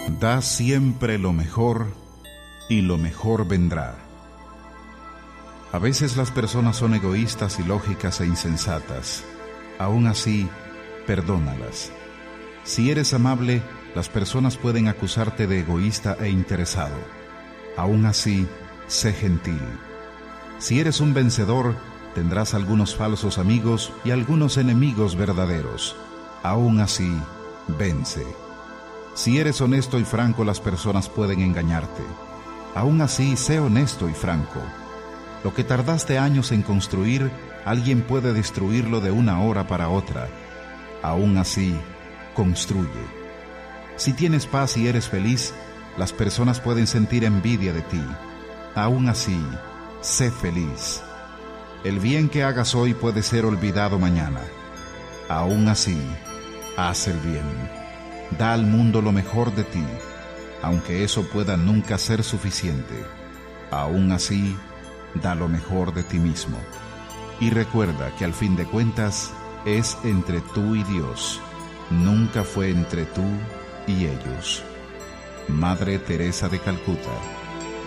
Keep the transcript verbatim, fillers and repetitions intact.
Da siempre lo mejor y lo mejor vendrá. A veces las personas son egoístas, ilógicas e insensatas. Aún así, perdónalas. Si eres amable, las personas pueden acusarte de egoísta e interesado. Aún así, sé gentil. Si eres un vencedor, tendrás algunos falsos amigos y algunos enemigos verdaderos. Aún así, vence. Si eres honesto y franco, las personas pueden engañarte. Aún así, sé honesto y franco. Lo que tardaste años en construir, alguien puede destruirlo de una hora para otra. Aún así, construye. Si tienes paz y eres feliz, las personas pueden sentir envidia de ti. Aún así, sé feliz. El bien que hagas hoy puede ser olvidado mañana. Aún así, haz el bien. Da al mundo lo mejor de ti, aunque eso pueda nunca ser suficiente. Aún así, da lo mejor de ti mismo. Y recuerda que al fin de cuentas, es entre tú y Dios. Nunca fue entre tú y ellos. Madre Teresa de Calcuta.